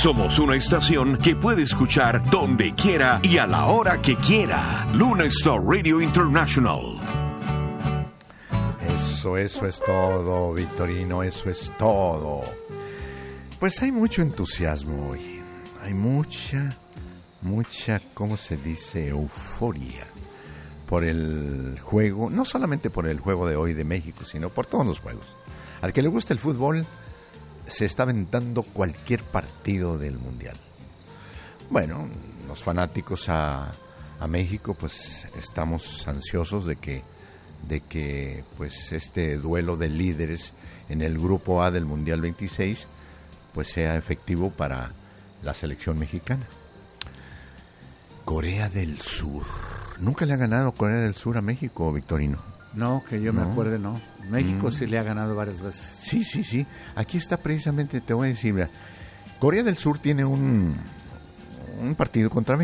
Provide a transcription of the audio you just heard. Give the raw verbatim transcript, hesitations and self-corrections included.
Somos una estación que puede escuchar donde quiera y a la hora que quiera. Luna Star Radio International. Eso, eso es todo, Victorino, eso es todo. Pues hay mucho entusiasmo hoy. Hay mucha, mucha, ¿cómo se dice? Euforia por el juego, no solamente por el juego de hoy de México, sino por todos los juegos. Al que le gusta el fútbol, se está aventando cualquier partido del Mundial. Bueno, los fanáticos a, a México, pues estamos ansiosos de que, de que pues este duelo de líderes en el Grupo A del Mundial veintiséis, pues sea efectivo para la selección mexicana. Corea del Sur. Nunca le ha ganado Corea del Sur a México, Victorino. No, que yo No. me acuerde, no. México Mm. sí le ha ganado varias veces. Sí, sí, sí. Aquí está precisamente, te voy a decir, mira, Corea del Sur tiene un, un partido contra México.